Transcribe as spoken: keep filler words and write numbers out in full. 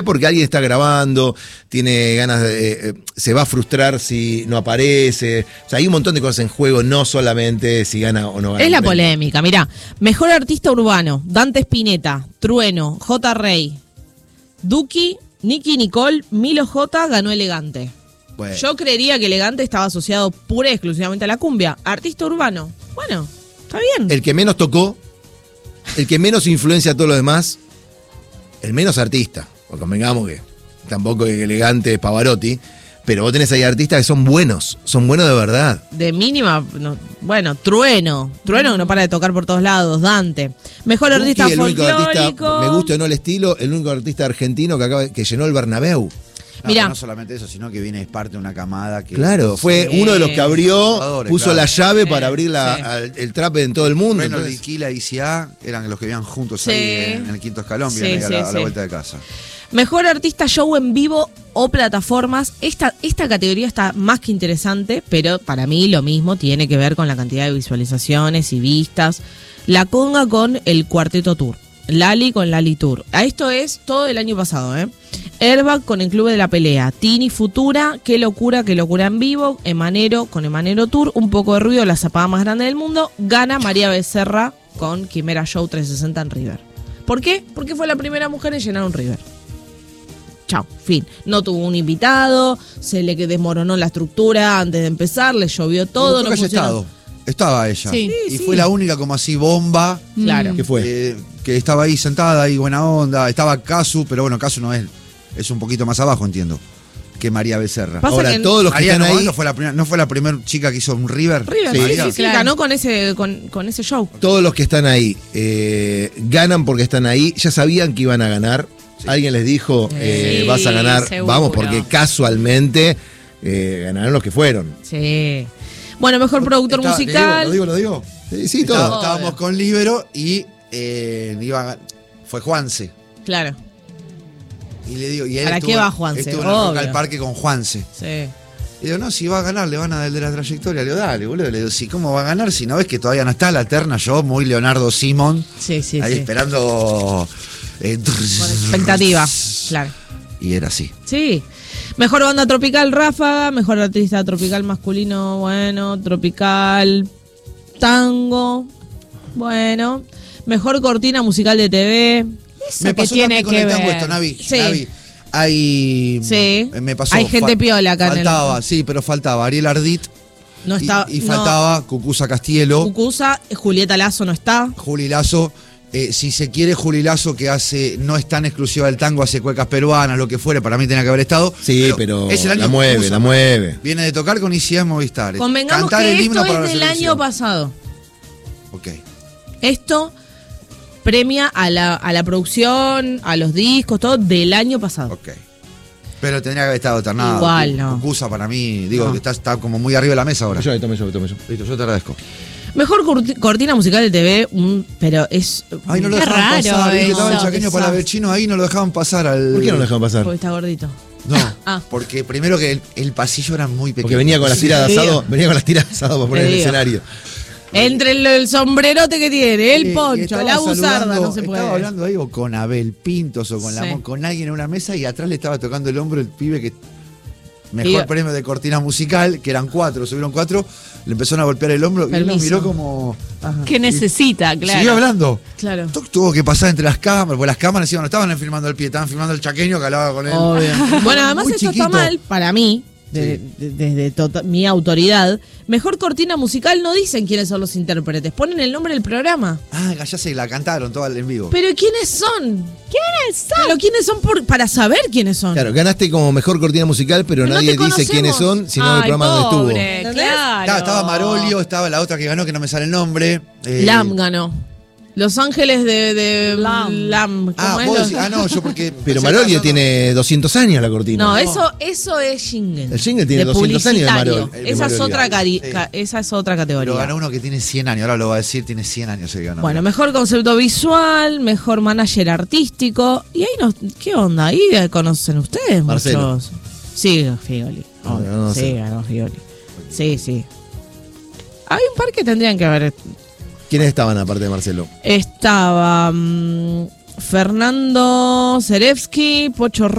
porque alguien está grabando, tiene ganas de... Eh, se va a frustrar si no aparece. O sea, hay un montón de cosas en juego, no solamente si gana o no gana. Es la polémica, mirá. Mejor artista urbano, Dante Spinetta, Trueno, J. Rey, Duki, Nicky Nicole, Milo J. ganó Elegante. Bueno. Yo creería que Elegante estaba asociado pura y exclusivamente a la cumbia. Artista urbano, bueno, está bien. El que menos tocó, el que menos influencia a todos los demás, el menos artista. O convengamos que tampoco es Elegante es Pavarotti, pero vos tenés ahí artistas que son buenos, son buenos de verdad. De mínima, no, bueno, Trueno, Trueno que no para de tocar por todos lados, Dante. Mejor Duki, artista el único folclórico. Artista, me gusta o no el estilo, el único artista argentino que acaba que llenó el Bernabéu. No, Mirá. no solamente eso, sino que viene es parte de una camada que... Claro, fue Sí. uno de los que abrió, puso claro. la llave Sí, para abrir la, sí. al- el trap en todo el mundo. Bueno, Entonces, Liquila y I C A eran los que vivían juntos Sí. ahí en el quinto escalón, Sí, vivían ahí a, sí, la, a la sí. vuelta de casa. Mejor artista show en vivo o plataformas. Esta, esta categoría está más que interesante, pero para mí lo mismo tiene que ver con la cantidad de visualizaciones y vistas. La Conga con el Cuarteto Tour. Lali con Lali Tour. A esto es todo el año pasado, ¿eh? Airbag con el Club de la Pelea. Tini Futura, Qué Locura, Qué Locura en Vivo. Emanero con Emanero Tour. Un poco de ruido, la zapada más grande del mundo. Gana María Becerra con Quimera Show trescientos sesenta en River. ¿Por qué? Porque fue la primera mujer en llenar un River. Chao, fin. No tuvo un invitado, se le desmoronó la estructura antes de empezar, le llovió todo. Creo No que haya funcionó. estado. Estaba ella. Sí. y Sí, fue sí. la única como así bomba. Claro. ¿Qué fue? eh, que estaba ahí sentada, ahí buena onda. Estaba Casu, pero bueno, Casu no es. Es un poquito más abajo, entiendo. Que María Becerra. Pasa Ahora, que todos los que María están no, ahí, no fue la primera, no fue la primera chica que hizo un River. River, Sí, sí, María. sí, sí, claro. ganó con ese, con, con ese show. todos los que están ahí eh, ganan porque están ahí, ya sabían que iban a ganar. Alguien les dijo, eh, Sí, vas a ganar, seguro. vamos, porque casualmente eh, ganaron los que fueron. Sí. Bueno, mejor productor Está- musical. ¿Lo digo, lo digo? lo digo? Sí, sí, Estaba- todo. estábamos con Libero y eh, iba a- fue Juanse. Claro. Y le digo, y él ¿Para estuvo, qué va Juanse? Estuvo en el Rock Obvio. al Parque con Juanse. Sí. Y digo, no, si va a ganar, le van a dar de la trayectoria. Le digo, dale, boludo. Le digo, sí, ¿cómo va a ganar? Si no ves que todavía no está la terna, yo, muy Leonardo Simón, Sí, sí, ahí sí. esperando. eh, Con expectativa. Claro. Y era así. Sí. Mejor banda tropical, Ráfaga. Mejor artista tropical masculino, bueno. Tropical, tango, bueno. Mejor cortina musical de T V. Eso Me que pasó tiene también con que el tango ver. esto, Navi. Sí. Navi. Hay. Sí. eh, Me pasó. Hay gente piola acá en el- Faltaba, sí, pero faltaba Ariel Ardit. No y- está. y, no. faltaba Cucuza Castielo, Cucuza, Julieta Lazo no está. Juli Lazo. Eh, si se quiere, Juli Lazo, que hace, no es tan exclusiva del tango, hace cuecas peruanas, lo que fuere, para mí tenía que haber estado. Sí, pero es el año la mueve, Cucuza. la mueve. Viene de tocar con I C A en Movistar. Convengamos Cantar que el himno esto para es la del año selección. pasado. Ok. Esto premia a la, a la producción, a los discos, todo del año pasado. Ok. Pero tendría que haber estado alternado. Igual, no. Cucuza para mí, digo, No. que está, está como muy arriba de la mesa ahora. Yo, tome yo, tome yo. Listo, yo te agradezco. Mejor corti- cortina musical de T V, un- pero es. Ay, no lo Qué dejaban raro pasar. ¿Viste? eso. Estaba el chaqueño Exacto. para ver chino ahí, no lo dejaban pasar al. ¿Por qué no lo dejaron pasar? Porque está gordito. No, Ah. porque primero que el, el pasillo era muy pequeño. Porque venía con las tiras de Sí. asado, venía con las tiras de asado para poner Te en el digo. escenario. Entre el, el sombrerote que tiene, el Y- y poncho, estaba la buzarda, saludando- no se puede. Estaba hablando ahí o con Abel Pintos o con, la, Sí. mo- con alguien en una mesa y atrás le estaba tocando el hombro el pibe que. Mejor Y- premio de cortina musical, que eran cuatro, subieron cuatro, le empezaron a golpear el hombro y él lo Permiso. miró como. Ajá. ¿Qué necesita? Claro. Siguió hablando. Claro. Tu- Tuvo que pasar entre las cámaras, porque las cámaras encima no estaban filmando el pie, estaban filmando el chaqueño que hablaba con él. Obvio. Bueno, además Muy esto chiquito. está mal para mí, de- de- desde tota- mi autoridad. Mejor cortina musical no dicen quiénes son los intérpretes, ponen el nombre del programa. Ah, ya se la cantaron toda en vivo. Pero ¿quiénes son? ¿Quiénes son? Pero ¿quiénes son por- para saber quiénes son? Claro, ganaste como mejor cortina musical, pero Pero no nadie te dice conocemos. quiénes son, sino el Ay, programa donde estuvo. pobre, ¿Entendés? claro. Estaba, estaba Marolio, estaba la otra que ganó, que no me sale el nombre. eh, Lam ganó. Los Ángeles de, de Lam. Lam. ¿Cómo Ah, es? vos Los- decís- ah, no, yo porque. Pero pensé Marolio que estaba tiene doscientos años la cortina. No, No. eso, eso es jingle. El jingle tiene De doscientos años de publicitario. Marol- de Esa es Marolio. otra, cari- Sí. ca- esa es otra Pero categoría. ganó uno que tiene cien años, ahora lo va a decir, tiene cien años el que ganó. Bueno, mejor concepto visual, mejor manager artístico. Y ahí nos. ¿Qué onda? Ahí conocen ustedes, Marcelo. muchos. Sí, Figoli. No, obvio. no sí, sé. ganó Figoli. Sí, sí. Hay un par que tendrían que haber. ¿Quiénes estaban aparte de Marcelo? Estaba. mm, Fernando Zerevsky, Pocho